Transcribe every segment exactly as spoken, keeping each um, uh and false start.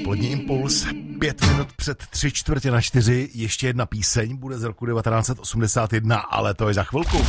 Dopolední impuls, pět minut před tři čtvrtě na čtyři, ještě jedna píseň, bude z roku devatenáct set osmdesát jedna, ale to je za chvilku.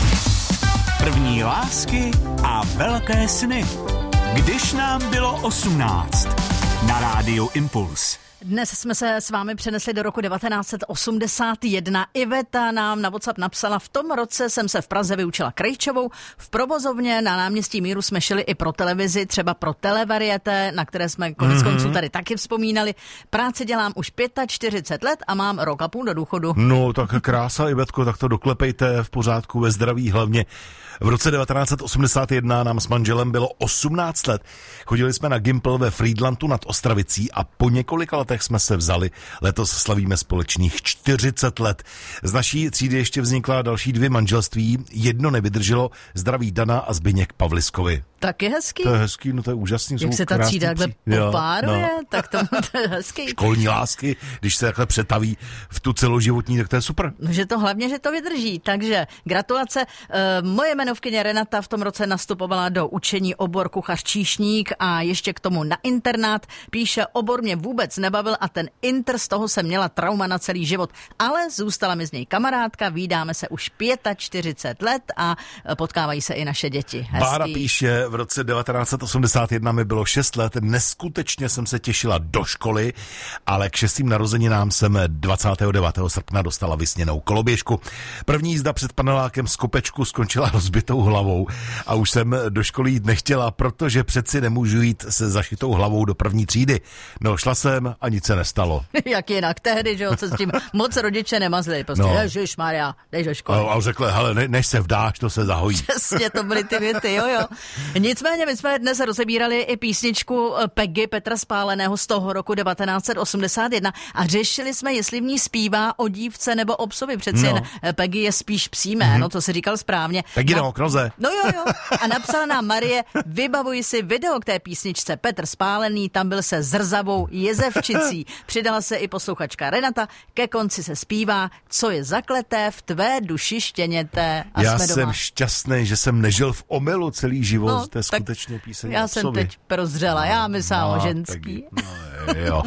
První lásky a velké sny. Když nám bylo osmnáct. Na rádiu Impuls. Dnes jsme se s vámi přenesli do roku devatenáct set osmdesát jedna. Iveta nám na WhatsApp napsala: v tom roce jsem se v Praze vyučila krejčovou. V provozovně na náměstí Míru jsme šili i pro televizi, třeba pro Televarieté, na které jsme konec konců tady taky vzpomínali. Práci dělám už čtyřicet pět let a mám rok a půl do důchodu. No, tak krása, Ivetko, tak to doklepejte v pořádku, ve zdraví hlavně. V roce devatenáct set osmdesát jedna nám s manželem bylo osmnáct let. Chodili jsme na Gimpl ve Frýdlantu nad Ostravicí a po několika letech jsme se vzali. Letos slavíme společných čtyřicet let. Z naší třídy ještě vznikla další dvě manželství. Jedno nevydrželo, zdraví Dana a Zbyněk Pavliskovi. Tak je hezký. To je hezký, no to je úžasný. Jak se ta třída takhle popáruje, no. Tak to, to je hezký. Školní lásky, když se takhle přetaví v tu celoživotní, tak to je super. No, že to hlavně, že to vydrží, takže gratulace. E, moje jmenovkyně Renata v tom roce nastupovala do učení obor kuchař číšník a ještě k tomu na internát. Píše: obor mě vůbec nebavil a ten inter, z toho jsem měla trauma na celý život, ale zůstala mi z něj kamarádka, vídáme se už čtyřicet pět let a potkávají se i naše děti. Hezký. Bára píše: v roce devatenáct set osmdesát jedna mi bylo šest let, neskutečně jsem se těšila do školy, ale k šestým narozeninám jsem dvacátého devátého srpna dostala vysněnou koloběžku. První jízda před panelákem z kopečku skončila rozbitou hlavou a už jsem do školy jít nechtěla, protože přeci nemůžu jít se zašitou hlavou do první třídy. No, šla jsem a nic se nestalo. Jak jinak tehdy, že jo, se s tím moc rodiče nemazli. Prostě, no. Ježišmarja, jdeš do školy. A, a řekl, hele, ne, než se vdáš, to se zahojí. Přesně, to byly ty věty, jo, jo. Nicméně my jsme dnes rozebírali i písničku Peggy Petra Spáleného z toho roku devatenáct set osmdesát jedna a řešili jsme, jestli v ní zpívá o dívce nebo o psovi. Přeci no. Peggy je spíš psí jméno, mm-hmm. to si říkal správně. Peggy na na oknoze. No jo, jo. A napsala nám Marie: vybavuji si video k té písničce Petr Spálený, tam byl se zrzavou jezevčicí. Přidala se i posluchačka Renata, ke konci se zpívá: co je zakleté v tvé duši štěněte. A já jsme jsem doma. Šťastný, že jsem nežil v omylu celý život. No, to je skutečně píseň. Já jsem teď prozřela, já myslím no, o ženský. No, jo.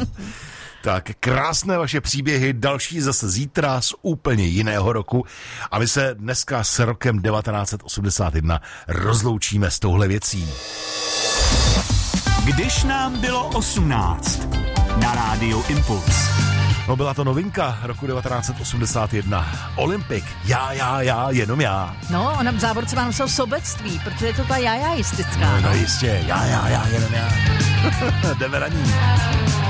Tak krásné vaše příběhy, další zase zítra z úplně jiného roku a my se dneska s rokem devatenáct set osmdesát jedna rozloučíme s touhle věcí. Když nám bylo osmnáct. Na rádiu Impuls. No, byla to novinka roku devatenáct set osmdesát jedna. Olympik. Já, já, já, jenom já. No, ona v závorce má napsal sobectví, protože je to ta jajajistická. No, no. no jistě. Já, já, já, jenom já. Jdeme na ní.